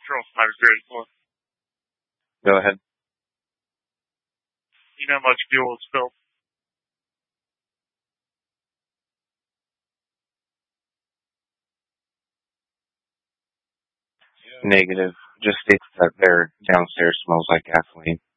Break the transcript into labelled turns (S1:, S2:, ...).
S1: Control Sniper 384.
S2: Go ahead.
S1: You know how much fuel was spilled?
S2: Negative. Just states that their downstairs smells like gasoline.